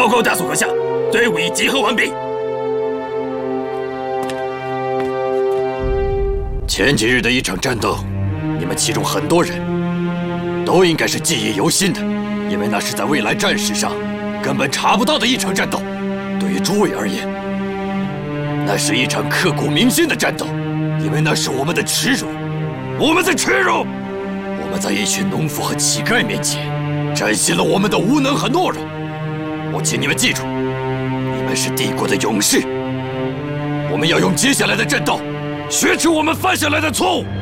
报告大宋阁下，队伍已集合完毕。前几日的一场战斗，你们其中很多人都应该是记忆犹新的，因为那是在未来战史上根本查不到的一场战斗。对于诸位而言，那是一场刻骨铭心的战斗，因为那是我们的耻辱。我们在耻辱，我们在一群农夫和乞丐面前展现了我们的无能和懦弱。我请你们记住，你们是帝国的勇士。我们要用接下来的战斗，学出我们犯下来的错误。